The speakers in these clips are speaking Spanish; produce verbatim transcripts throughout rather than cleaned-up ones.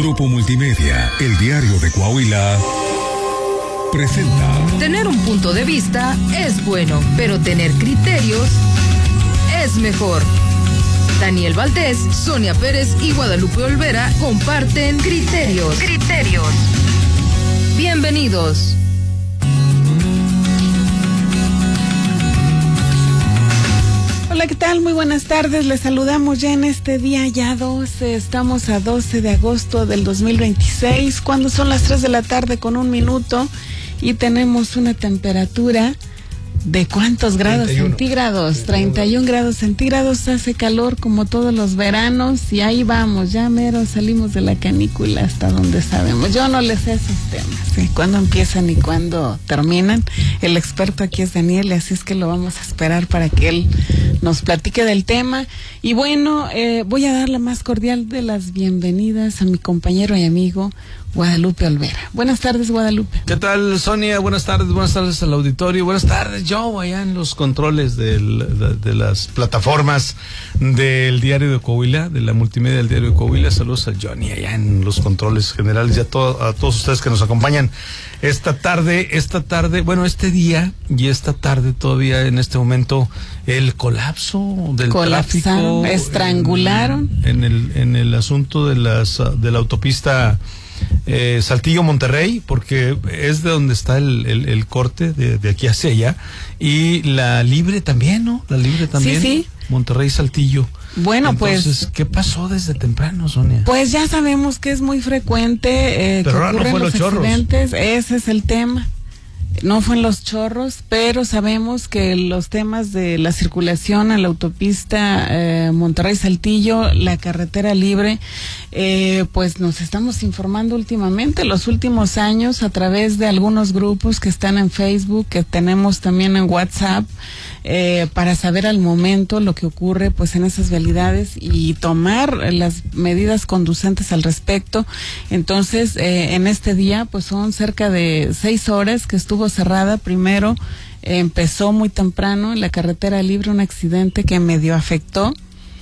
Grupo Multimedia, el diario de Coahuila, presenta. Tener un punto de vista es bueno, pero tener criterios es mejor. Daniel Valdés, Sonia Pérez y Guadalupe Olvera comparten criterios. Criterios. Bienvenidos. Hola, ¿qué tal? Muy buenas tardes. Les saludamos ya en este día, ya doce. Estamos a doce de agosto del dos mil veintiséis, cuando son las tres de la tarde con un minuto y tenemos una temperatura de ¿cuántos grados treinta y uno centígrados? treinta y uno grados centígrados. Hace calor como todos los veranos y ahí vamos, ya mero salimos de la canícula hasta donde sabemos. Yo no les sé esos temas, ¿eh? Cuándo empiezan y cuándo terminan. El experto aquí es Daniel, así es que lo vamos a esperar para que él nos platique del tema. Y bueno, eh, voy a dar la más cordial de las bienvenidas a mi compañero y amigo Guadalupe Olvera. Buenas tardes, Guadalupe. ¿Qué tal, Sonia? Buenas tardes, buenas tardes al auditorio. Buenas tardes, Joe, allá en los controles del, de, de las plataformas del diario de Coahuila, de la multimedia del diario de Coahuila. Saludos a Johnny allá en los controles generales y a, todo, a todos ustedes que nos acompañan esta tarde, esta tarde, bueno, este día y esta tarde todavía en este momento, el colapso del Colapsaron, tráfico. Estrangularon. En, en el, en el asunto de las, de la autopista Eh, Saltillo Monterrey, porque es de donde está el, el, el corte de, de aquí hacia allá, y la Libre también, ¿no? La Libre también. Sí, sí. Monterrey Saltillo. Bueno, entonces, pues, ¿qué pasó desde temprano, Sonia? Pues ya sabemos que es muy frecuente eh, Pero que ahora no ocurren fue los los chorros. accidentes. Ese es el tema. No fue en los chorros, pero sabemos que los temas de la circulación a la autopista eh, Monterrey-Saltillo, la carretera libre, eh, pues nos estamos informando últimamente, los últimos años, a través de algunos grupos que están en Facebook, que tenemos también en WhatsApp, eh, para saber al momento lo que ocurre pues en esas vialidades y tomar las medidas conducentes al respecto. Entonces, eh, en este día, pues son cerca de seis horas que estuvo cerrada. Primero eh, empezó muy temprano en la carretera libre un accidente que medio afectó,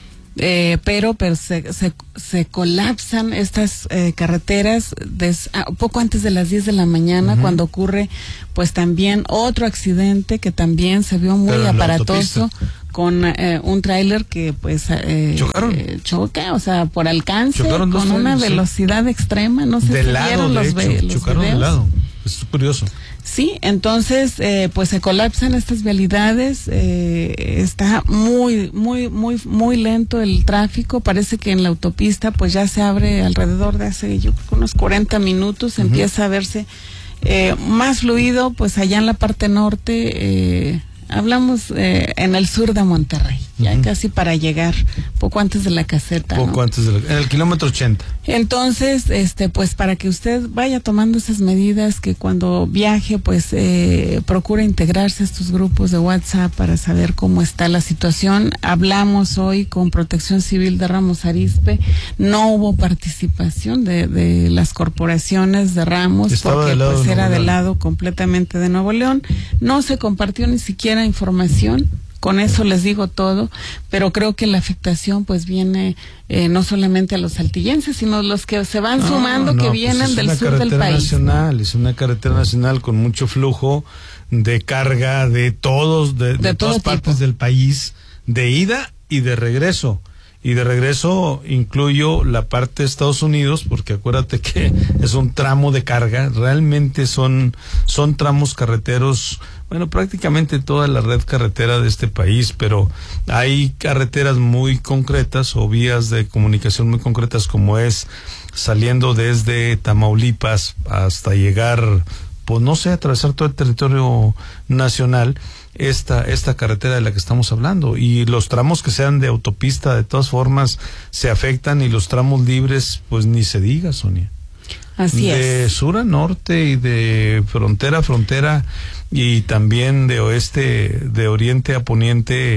eh, pero, pero se, se, se colapsan estas eh, carreteras des, ah, poco antes de las diez de la mañana, uh-huh. cuando ocurre pues también otro accidente que también se vio muy aparatoso con eh, un tráiler que pues eh, chocaron eh, choca, o sea, por alcance, chocaron con una trailers, velocidad sí. extrema, no sé de si lado, vieron de los, hecho, ve, los chocaron videos. de lado. Es curioso. Sí, entonces eh, pues se colapsan estas vialidades, eh, está muy, muy, muy, muy lento el tráfico. Parece que en la autopista pues ya se abre alrededor de hace yo creo unos cuarenta minutos, uh-huh. empieza a verse eh, más fluido pues allá en la parte norte, eh, hablamos eh, en el sur de Monterrey, ya uh-huh. casi para llegar, poco antes de la caseta. Poco ¿no? antes de la, en el kilómetro ochenta. Entonces, este, pues para que usted vaya tomando esas medidas, que cuando viaje, pues eh, procure integrarse a estos grupos de WhatsApp para saber cómo está la situación. Hablamos hoy con Protección Civil de Ramos Arizpe, no hubo participación de, de las corporaciones de Ramos, Estaba porque del pues de era del lado completamente de Nuevo León. No se compartió ni siquiera información. Con eso les digo todo, pero creo que la afectación pues viene eh, no solamente a los saltillenses, sino los que se van no, sumando, no, que vienen pues del sur del país. Nacional, es una carretera nacional con mucho flujo de carga de todos, de, de, de todas tipo. partes del país, de ida y de regreso. Y de regreso incluyo la parte de Estados Unidos, porque acuérdate que es un tramo de carga, realmente son, son tramos carreteros, bueno, prácticamente toda la red carretera de este país, pero hay carreteras muy concretas o vías de comunicación muy concretas, como es saliendo desde Tamaulipas hasta llegar, pues no sé, atravesar todo el territorio nacional, esta esta carretera de la que estamos hablando, y los tramos que sean de autopista de todas formas se afectan, y los tramos libres pues ni se diga, Sonia. Así es. De sur a norte y de frontera a frontera y también de oeste, de oriente a poniente,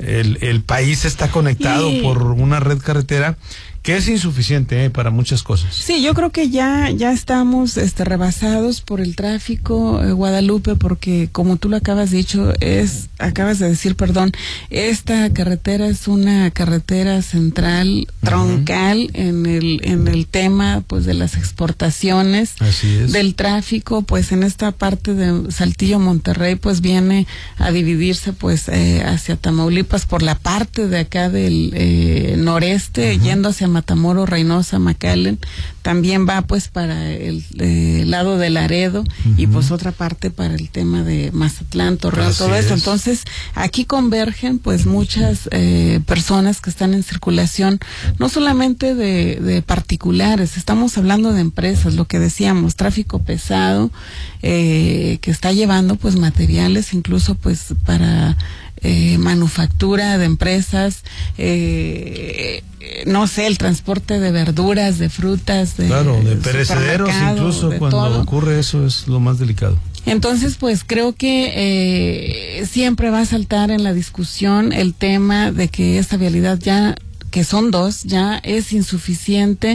el, el país está conectado sí. por una red carretera que es insuficiente eh, para muchas cosas. Sí, yo creo que ya ya estamos este rebasados por el tráfico, eh, Guadalupe, porque como tú lo acabas dicho, es acabas de decir, perdón, esta carretera es una carretera central, troncal uh-huh. en el en el tema pues de las exportaciones, así es. Del tráfico, pues en esta parte de Saltillo Monterrey pues viene a dividirse pues eh, hacia Tamaulipas por la parte de acá del eh, noreste, uh-huh. yendo hacia Matamoros, Reynosa, McAllen, también va pues para el eh, lado de Laredo uh-huh. y pues otra parte para el tema de Mazatlán, Torreón, así todo eso. Es. Entonces aquí convergen pues muchas eh, personas que están en circulación, no solamente de, de particulares, estamos hablando de empresas, lo que decíamos, tráfico pesado eh, que está llevando pues materiales incluso pues para Eh, manufactura de empresas, eh, no sé, el transporte de verduras, de frutas, de claro, de perecederos, incluso de cuando todo. Ocurre eso es lo más delicado. Entonces, pues creo que eh, siempre va a saltar en la discusión el tema de que esta vialidad ya, que son dos, ya es insuficiente.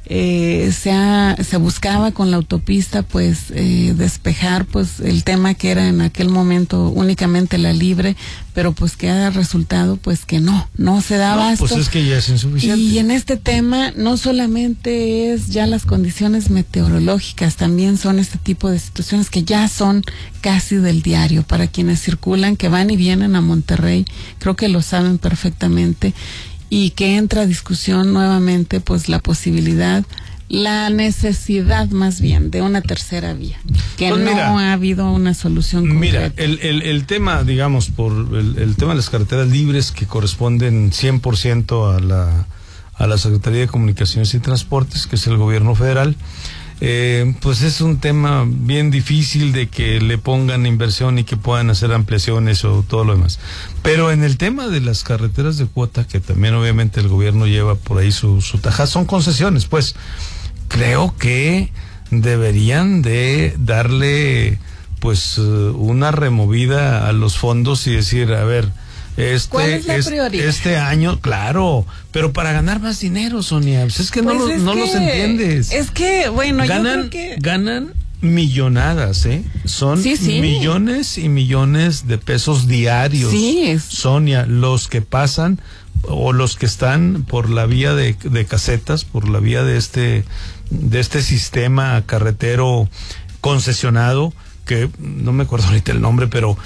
Eh, se ha, se buscaba con la autopista pues eh, despejar pues el tema que era en aquel momento únicamente la libre, pero pues que ha resultado pues que no, no se da abasto. No, pues es que ya es insuficiente. Y en este tema no solamente es ya las condiciones meteorológicas, también son este tipo de situaciones que ya son casi del diario para quienes circulan, que van y vienen a Monterrey, creo que lo saben perfectamente. Y que entra a discusión nuevamente pues la posibilidad, la necesidad más bien de una tercera vía, que pues mira, no ha habido una solución concreta. Mira, el, el, el tema, digamos, por el, el tema de las carreteras libres que corresponden cien por ciento a la, a la Secretaría de Comunicaciones y Transportes, que es el gobierno federal, Eh, pues es un tema bien difícil de que le pongan inversión y que puedan hacer ampliaciones o todo lo demás. Pero en el tema de las carreteras de cuota, que también obviamente el gobierno lleva por ahí su, su tajada, son concesiones, pues creo que deberían de darle pues una removida a los fondos y decir, a ver, Este, ¿cuál es la prioridad? Este año, claro, pero para ganar más dinero, Sonia, pues es que pues no, es no que, los entiendes. Es que, bueno, ganan, yo creo que... ganan millonadas, ¿eh? Son sí, sí. millones y millones de pesos diarios. Sí. Es... Sonia, los que pasan o los que están por la vía de, de casetas, por la vía de este, de este sistema carretero concesionado, que no me acuerdo ahorita el nombre, pero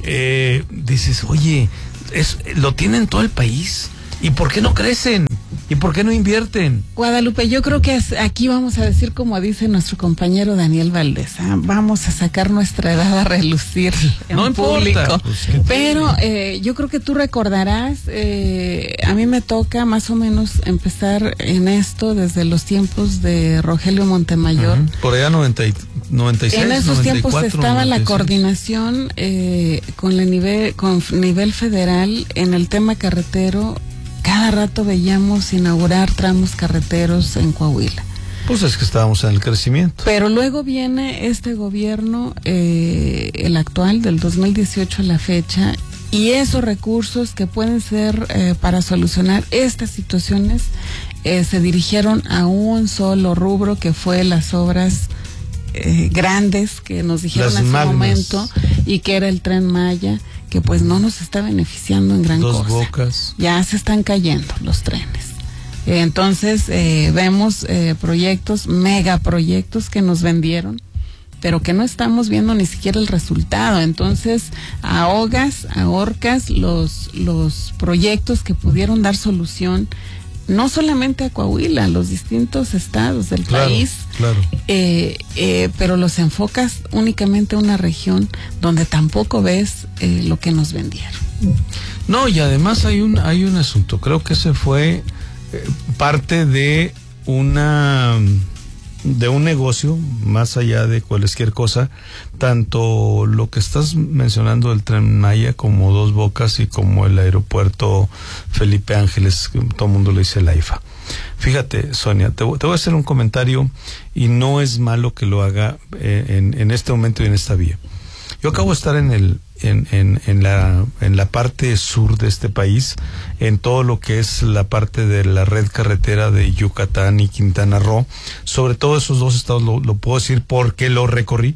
eh, dices, oye, es, lo tienen todo el país, ¿y por qué no crecen? ¿Y por qué no invierten? Guadalupe, yo creo que es, aquí vamos a decir como dice nuestro compañero Daniel Valdés, ¿eh? Vamos a sacar nuestra edad a relucir en no público. Importa, pues, pero eh, yo creo que tú recordarás, eh, a mí me toca más o menos empezar en esto desde los tiempos de Rogelio Montemayor. Uh-huh. Por allá noventa y, noventa y seis, en esos noventa y cuatro, tiempos estaba noventa y seis. La coordinación eh, con el nivel, con nivel federal en el tema carretero. Cada rato veíamos inaugurar tramos carreteros en Coahuila. Pues es que estábamos en el crecimiento. Pero luego viene este gobierno, eh, el actual, del dos mil dieciocho a la fecha, y esos recursos que pueden ser eh, para solucionar estas situaciones eh, se dirigieron a un solo rubro, que fue las obras eh, grandes que nos dijeron hace un momento, y que era el Tren Maya, que pues no nos está beneficiando en gran Dos cosa. Bocas. Ya se están cayendo los trenes. Eh, entonces eh, vemos eh, proyectos, megaproyectos que nos vendieron, pero que no estamos viendo ni siquiera el resultado. Entonces ahogas, ahorcas los, los proyectos que pudieron dar solución no solamente a Coahuila, a los distintos estados del claro, país, claro. Eh, eh, pero los enfocas únicamente a una región donde tampoco ves eh, lo que nos vendieron. No, y además hay un hay un asunto, creo que ese fue eh, parte de una de un negocio más allá de cualquier cosa, tanto lo que estás mencionando del Tren Maya como Dos Bocas y como el aeropuerto Felipe Ángeles, que todo el mundo le dice la I F A. Fíjate, Sonia, te, te voy a hacer un comentario y no es malo que lo haga eh, en, en este momento y en esta vía. Yo acabo de estar en el en, en, en la en la parte sur de este país, en todo lo que es la parte de la red carretera de Yucatán y Quintana Roo, sobre todo esos dos estados lo, lo puedo decir porque lo recorrí.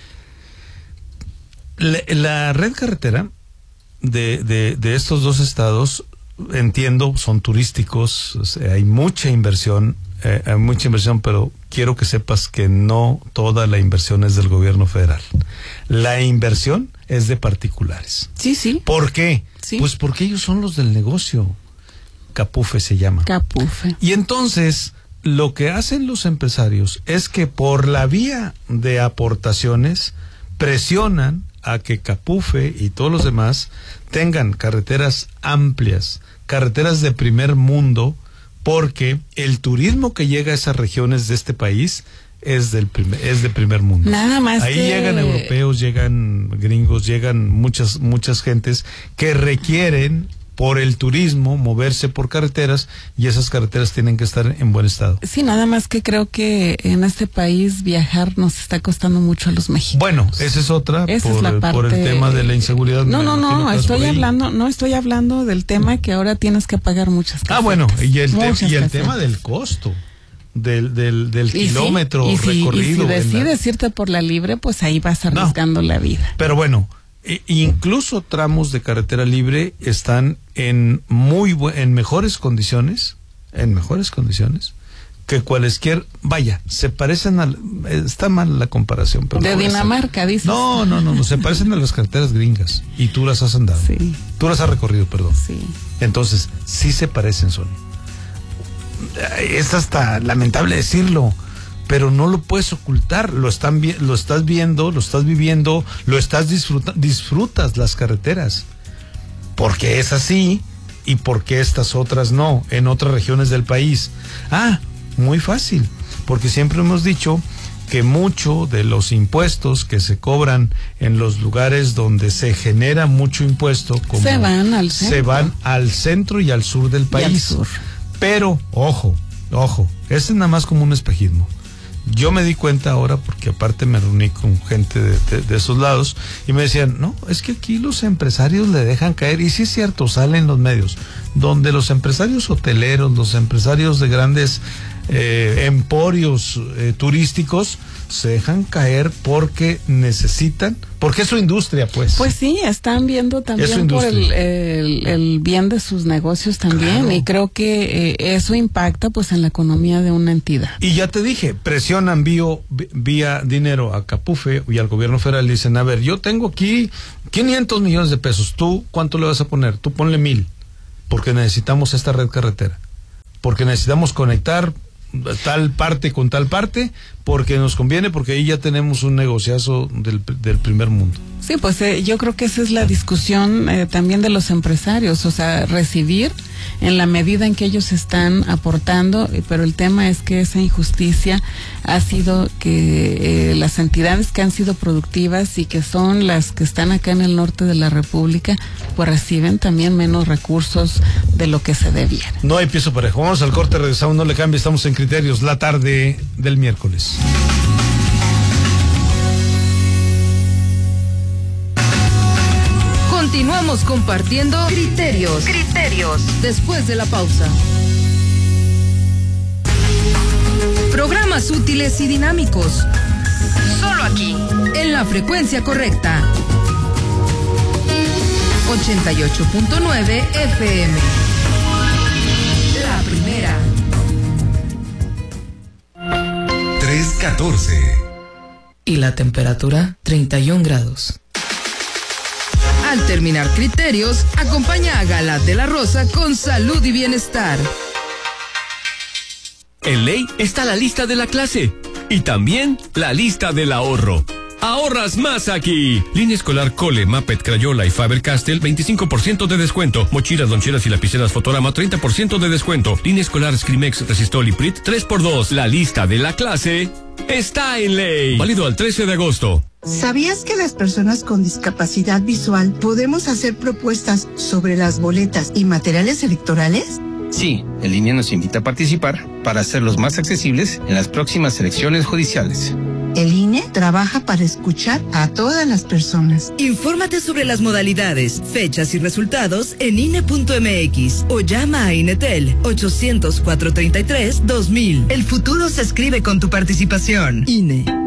La, la red carretera de, de, de estos dos estados, entiendo, son turísticos, o sea, hay mucha inversión, eh, hay mucha inversión, pero quiero que sepas que no toda la inversión es del gobierno federal. La inversión es de particulares. Sí, sí. ¿Por qué? Sí. Pues porque ellos son los del negocio. Capufe se llama. Capufe. Y entonces, lo que hacen los empresarios es que por la vía de aportaciones presionan a que Capufe y todos los demás tengan carreteras amplias, carreteras de primer mundo, porque el turismo que llega a esas regiones de este país es del primer, es de primer mundo. Nada más Ahí que... llegan europeos, llegan gringos, llegan muchas muchas gentes que requieren por el turismo moverse por carreteras, y esas carreteras tienen que estar en buen estado. Sí, nada más que creo que en este país viajar nos está costando mucho a los mexicanos. Bueno, esa es otra, esa por, es la parte... por el tema de la inseguridad. No, no, no, estoy hablando, no estoy hablando del tema que ahora tienes que pagar muchas casetas. Ah, bueno, y el, te, y el casetas. tema del costo. Del, del, del y kilómetro sí, y si, recorrido. Y si decides la... irte por la libre, pues ahí vas arriesgando no. la vida. Pero bueno, e, incluso tramos de carretera libre están en muy bu en mejores condiciones, en mejores condiciones que cualesquier, vaya, se parecen a, está mal la comparación. Pero de no Dinamarca, dices. No, no, no, no, se parecen a las carreteras gringas, y tú las has andado. Sí. Tú las has recorrido, perdón. Sí. Entonces, sí se parecen, Sonia. Es hasta lamentable decirlo, pero no lo puedes ocultar, lo están vi lo estás viendo, lo estás viviendo, lo estás disfrutando, disfrutas las carreteras, porque es así y porque estas otras no, en otras regiones del país. Ah, muy fácil, porque siempre hemos dicho que mucho de los impuestos que se cobran en los lugares donde se genera mucho impuesto, como se van al centro, se van al centro y al sur del país. Y al sur. Pero, ojo, ojo, ese es nada más como un espejismo. Yo me di cuenta ahora, porque aparte me reuní con gente de, de, de esos lados, y me decían, no, es que aquí los empresarios le dejan caer, y sí es cierto, salen los medios, donde los empresarios hoteleros, los empresarios de grandes eh, emporios eh, turísticos, se dejan caer porque necesitan, porque es su industria, pues. Pues sí, están viendo también por el, el, el bien de sus negocios también, claro. Y creo que eh, eso impacta pues en la economía de una entidad. Y ya te dije, presionan vía, vía dinero a Capufe y al gobierno federal, dicen, a ver, yo tengo aquí quinientos millones de pesos, ¿tú cuánto le vas a poner? Tú ponle mil, porque necesitamos esta red carretera, porque necesitamos conectar tal parte con tal parte, porque nos conviene, porque ahí ya tenemos un negociazo del, del primer mundo. Sí, pues eh, yo creo que esa es la discusión eh, también de los empresarios, o sea, recibir en la medida en que ellos están aportando, eh, pero el tema es que esa injusticia ha sido que eh, las entidades que han sido productivas y que son las que están acá en el norte de la República, pues reciben también menos recursos de lo que se debiera. No hay piso parejo. Vamos al corte, regresamos, no le cambie, estamos en Criterios, la tarde del miércoles. Continuamos compartiendo criterios. Criterios. Después de la pausa. Programas útiles y dinámicos. Solo aquí, en la frecuencia correcta. ochenta y ocho punto nueve F M. La primera. tres catorce. Y la temperatura, treinta y un grados. Al terminar Criterios, acompaña a Galat de la Rosa con salud y bienestar. En Ley está la lista de la clase y también la lista del ahorro. ¡Ahorras más aquí! Línea escolar Cole, Muppet, Crayola y Faber-Castell, veinticinco por ciento de descuento. Mochilas, loncheras y lapiceras Fotorama, treinta por ciento de descuento. Línea escolar Scrimex, Resistol y Prit, tres por dos. La lista de la clase está en Ley. Válido al trece de agosto. ¿Sabías que las personas con discapacidad visual podemos hacer propuestas sobre las boletas y materiales electorales? Sí, el I N E nos invita a participar para hacerlos más accesibles en las próximas elecciones judiciales. El I N E trabaja para escuchar a todas las personas. Infórmate sobre las modalidades, fechas y resultados en I N E punto M X o llama a Inetel ochocientos, cuatrocientos treinta y tres, dos mil. El futuro se escribe con tu participación. I N E.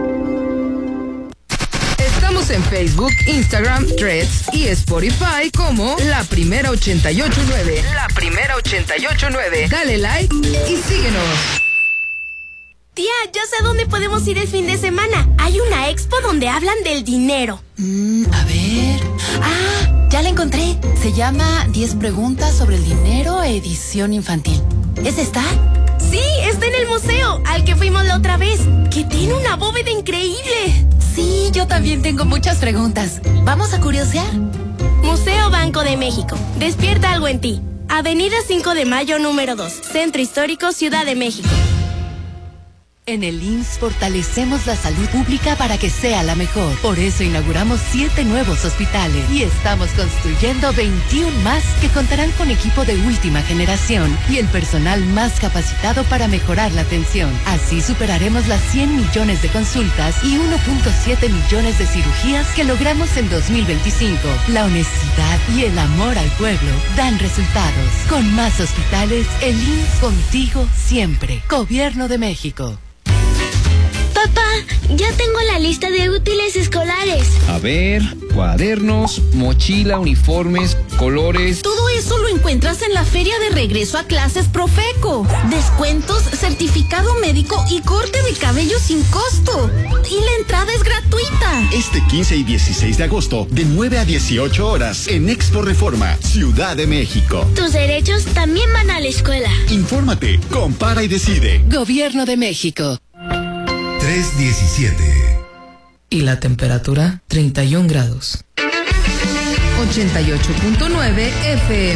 Estamos en Facebook, Instagram, Threads y Spotify como La Primera ochenta y ocho punto nueve. La Primera ochenta y ocho punto nueve. Dale like y síguenos. Tía, ya sé dónde podemos ir el fin de semana. Hay una expo donde hablan del dinero. Mm, a ver. Ah, ya la encontré. Se llama diez preguntas sobre el dinero, edición infantil. ¿Es esta? Sí, está en el museo, al que fuimos la otra vez, que tiene una bóveda increíble. Sí, yo también tengo muchas preguntas. ¿Vamos a curiosear? Museo Banco de México. Despierta algo en ti. Avenida cinco de Mayo, número dos. Centro Histórico, Ciudad de México. En el I M S S fortalecemos la salud pública para que sea la mejor. Por eso inauguramos siete nuevos hospitales y estamos construyendo veintiún más que contarán con equipo de última generación y el personal más capacitado para mejorar la atención. Así superaremos las cien millones de consultas y uno punto siete millones de cirugías que logramos en dos mil veinticinco. La honestidad y el amor al pueblo dan resultados. Con más hospitales, el I M S S contigo siempre. Gobierno de México. Papá, ya tengo la lista de útiles escolares. A ver, cuadernos, mochila, uniformes, colores. Todo eso lo encuentras en la feria de regreso a clases Profeco. Descuentos, certificado médico y corte de cabello sin costo. Y la entrada es gratuita. Este quince y dieciséis de agosto, de nueve a dieciocho horas, en Expo Reforma, Ciudad de México. Tus derechos también van a la escuela. Infórmate, compara y decide. Gobierno de México. tres diecisiete. Y la temperatura treinta y un grados. ochenta y ocho punto nueve F M.